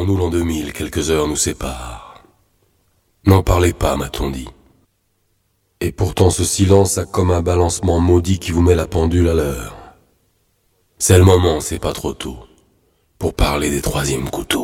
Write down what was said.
Devant nous l'an 2000, quelques heures nous séparent. N'en parlez pas, m'a-t-on dit. Et pourtant ce silence a comme un balancement maudit qui vous met la pendule à l'heure. C'est le moment, c'est pas trop tôt, pour parler des troisièmes couteaux.